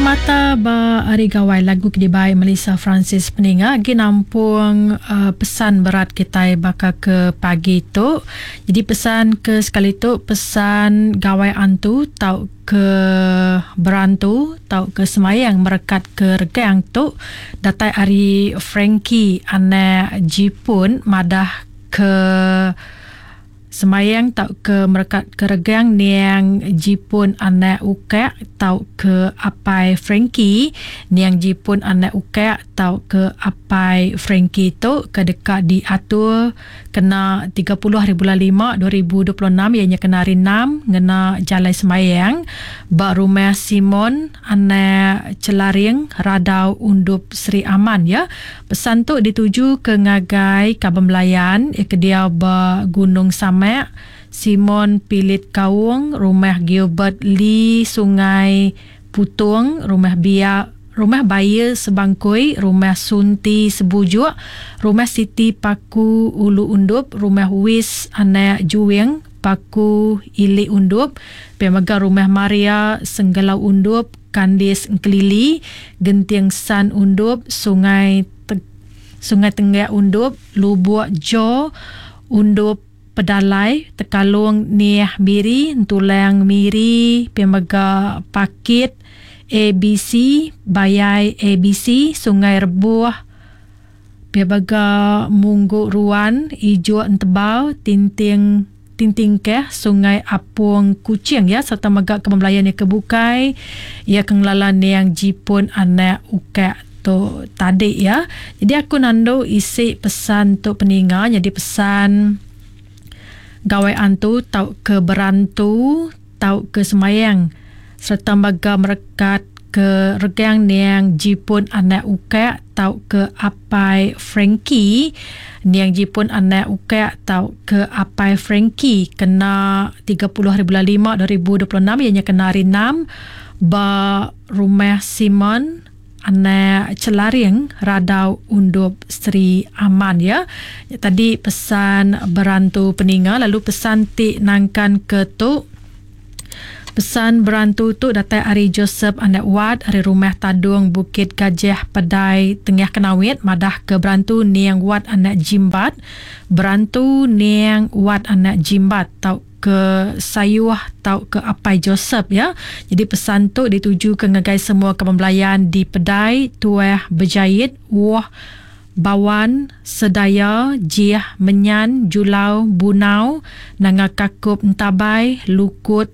mata ba ari gawai lagu kedibai Melissa Francis peninga gi nampung pesan berat kita baka ke pagi tu. Jadi pesan ke sekali tu pesan gawai antu tau ke berantu tau ke semayang merekat ke regang tu datai ari Frankie ane Jipun madah ke semayang tau ke merekat ke regang niang Jipun anak ukak tau ke apai Frankie niang Jipun anak ukak tau ke apai Frankie tu ke dekat diatur kena 30 hari bulan 5 2026 ianya kena hari 6 ngena jalai semayang bak rumah Simon anak Celaring Radau Undup Seri Aman ya. Pesan tu dituju ke ngagai Kabang Melayan ke dia ba Gunung Samek Simon Pilit Kawung rumah Gilbert Lee Sungai Putung rumah Baya Sebangkoi, rumah Sunti Sebujuk, rumah Siti Paku Ulu Undup, rumah Wis Anak Juweng Paku Ili Undup, pemaga rumah Maria Senggalau Undup, Kandis Kelili, Gentiang San Undup, Sungai Tenggak Undup, Lubuk Jo Undup Pedalai, Tekalung Niah Miri, Tulang Miri, pemaga Pakit ABC, Bayai ABC, Sungai Rebuh, Piabaga Munggu Ruan, Ijo Entebau, Tinting Keh, Sungai Apung Kucing ya, serta Megak Kabang Melayan yang kebukai, ia kenglalan yang Jipun anak ukak tu tadi ya. Jadi aku nando isi pesan tu peninga, jadi pesan gawai antu tau ke berantu, tau ke semayang serta baga merekat ke regang niang Jipun anak ukak tau ke apai Frankie niang Jipun anak ukak tau ke apai Frankie kena 30 hari bulan 5 2026 ianya kena hari 6 ba rumah Simon anak Celaring Radau Undup Seri Aman ya. Tadi pesan berantu peninga, lalu pesan tik nangkan ke tu pesan berantu tu datai Ari Joseph anak Wat Ari Rumah Tadung Bukit Gajah Pedai Tengah Kenawit madah ke berantu niang Wat anak Jimbat, berantu niang Wat anak Jimbat tau ke Sayuah tau ke apai Joseph ya. Jadi pesan tu dituju ke ngagai semua Kabang Melayan di Pedai, Tuah Berjayit, Wah Bawan, Sedaya, Jiah Menyan, Julau, Bunau, Nanga Kakup Entabai, Lukut